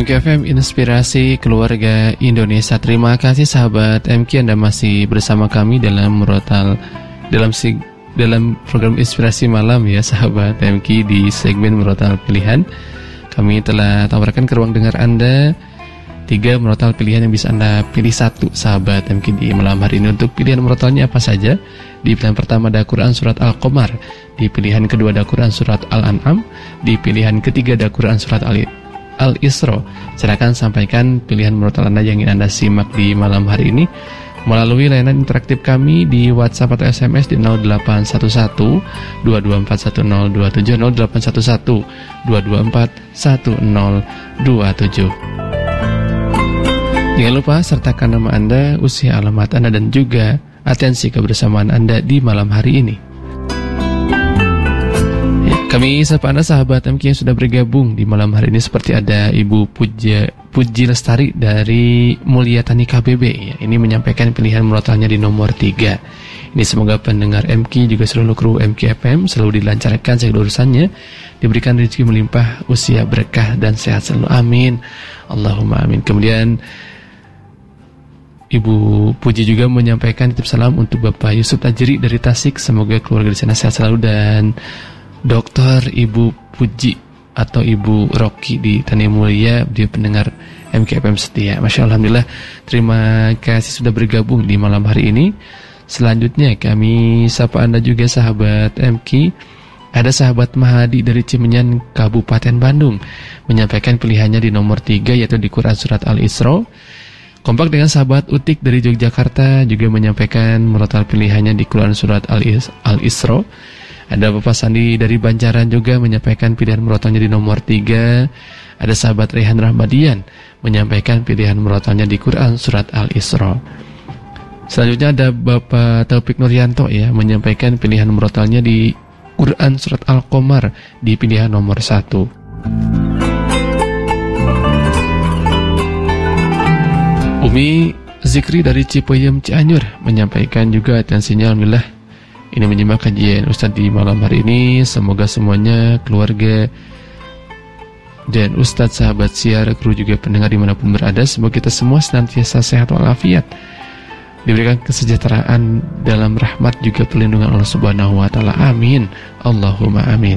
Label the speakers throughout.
Speaker 1: MKFM Inspirasi Keluarga Indonesia. Terima kasih sahabat MK, Anda masih bersama kami dalam dalam program Inspirasi Malam ya sahabat MK. Di segmen Murotal Pilihan kami telah tawarkan ke ruang dengar Anda 3 murotal pilihan yang bisa Anda pilih satu sahabat MK di malam hari ini. Untuk pilihan murotalnya apa saja? Di pilihan pertama ada Quran Surat Al-Qamar, di pilihan kedua ada Quran Surat Al-An'am, di pilihan ketiga ada Quran Surat Al-Isra. Silakan sampaikan pilihan murotal Anda yang ingin Anda simak di malam hari ini melalui layanan interaktif kami di WhatsApp atau SMS di 0811 2241 027 0811 2241 027. Jangan lupa sertakan nama Anda, usia, alamat Anda, dan juga atensi kebersamaan Anda di malam hari ini. Kami sapa Anda sahabat MK yang sudah bergabung di malam hari ini, seperti ada Ibu Puji Lestari dari Mulia Tani KBB ya. Ini menyampaikan pilihan murotalnya di nomor 3. Ini semoga pendengar MK juga seluruh kru MK FM selalu dilancarkan segala urusannya, diberikan rezeki melimpah, usia berkah dan sehat selalu. Amin. Allahumma amin. Kemudian Ibu Puji juga menyampaikan titip salam untuk Bapak Yusuf Tajiri dari Tasik, semoga keluarga di sana sehat selalu, dan Dokter Ibu Puji atau Ibu Rocky di Tani Mulia, dia pendengar MKFM setia. Masya Allah, alhamdulillah, terima kasih sudah bergabung di malam hari ini. Selanjutnya kami sapa Anda juga sahabat MK. Ada sahabat Mahadi dari Cimenyan, Kabupaten Bandung, menyampaikan pilihannya di nomor 3, yaitu di Quran Surat Al-Isra. Kompak dengan sahabat Utik dari Yogyakarta juga menyampaikan murotal pilihannya di Quran Surat Al-Isra. Ada Bapak Sandi dari Banjaran juga menyampaikan pilihan murotalnya di nomor 3. Ada sahabat Rehan Rahmadian menyampaikan pilihan murotalnya di Quran Surat Al-Isra. Selanjutnya ada Bapak Taufik Nuryanto ya, menyampaikan pilihan murotalnya di Quran Surat Al-Qamar di pilihan nomor 1. Umi Zikri dari Cipayung Cianjur menyampaikan juga atensinya, alhamdulillah ini menyimak kajian Ustadz di malam hari ini. Semoga semuanya, keluarga dan Ustadz, sahabat siar, kru juga pendengar dimanapun berada, semoga kita semua senantiasa sehat walafiat, diberikan kesejahteraan dalam rahmat juga perlindungan Allah Subhanahu wa Ta'ala. Amin. Allahumma amin.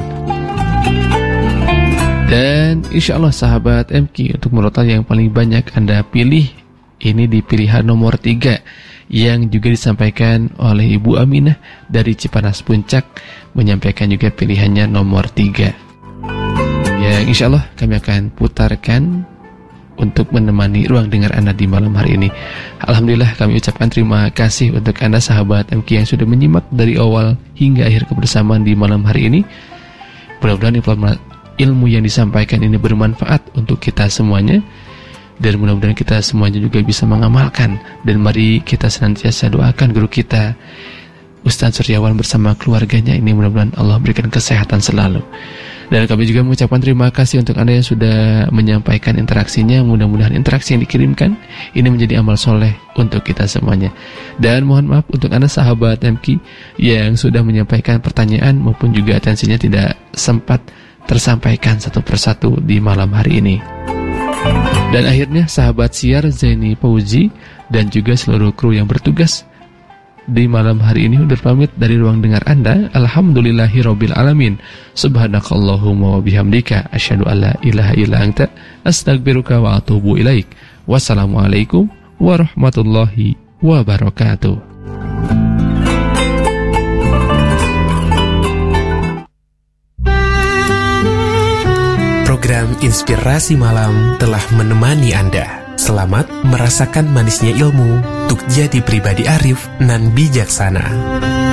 Speaker 1: Dan insya Allah sahabat MK, untuk murotal yang paling banyak Anda pilih ini di pilihan nomor 3, yang juga disampaikan oleh Ibu Aminah dari Cipanas Puncak, menyampaikan juga pilihannya nomor 3, yang insya Allah kami akan putarkan untuk menemani ruang dengar Anda di malam hari ini. Alhamdulillah, kami ucapkan terima kasih untuk Anda sahabat MK yang sudah menyimak dari awal hingga akhir kebersamaan di malam hari ini. Mudah-mudahan ilmu yang disampaikan ini bermanfaat untuk kita semuanya, dan mudah-mudahan kita semuanya juga bisa mengamalkan. Dan mari kita senantiasa doakan guru kita Ustadz Suryawan bersama keluarganya ini, mudah-mudahan Allah berikan kesehatan selalu. Dan kami juga mengucapkan terima kasih untuk Anda yang sudah menyampaikan interaksinya. Mudah-mudahan interaksi yang dikirimkan ini menjadi amal soleh untuk kita semuanya. Dan mohon maaf untuk Anda sahabat MK yang sudah menyampaikan pertanyaan maupun juga atensinya tidak sempat tersampaikan satu persatu di malam hari ini. Dan akhirnya sahabat siar Zaini Fauzi dan juga seluruh kru yang bertugas di malam hari ini undur pamit dari ruang dengar Anda. Alhamdulillahirabbil alamin. Subhanakallahumma wa bihamdika asyhadu an la ilaha illa anta astaghfiruka wa atubu ilaik. Wassalamualaikum warahmatullahi wabarakatuh.
Speaker 2: Program Inspirasi Malam telah menemani Anda. Selamat merasakan manisnya ilmu untuk jadi pribadi arif nan bijaksana.